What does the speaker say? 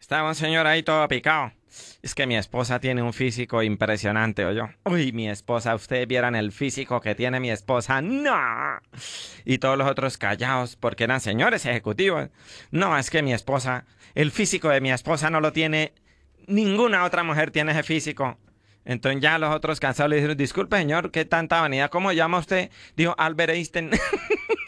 Estaba un señor ahí todo picado. Es que mi esposa tiene un físico impresionante, yo. Uy, mi esposa, ustedes vieran el físico que tiene mi esposa. ¡No! Y todos los otros callados porque eran señores ejecutivos. No, es que mi esposa, el físico de mi esposa no lo tiene. Ninguna otra mujer tiene ese físico. Entonces ya los otros cansados le dijeron, disculpe señor, ¿qué tanta vanidad? ¿Cómo llama usted? Dijo, Albert Einstein.